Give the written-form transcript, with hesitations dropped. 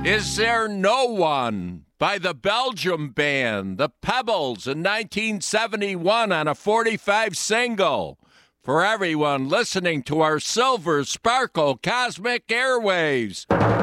Is There No One by the Belgium band, The Pebbles, in 1971 on a 45 single. For everyone listening to our Silver Sparkle Cosmic Airwaves.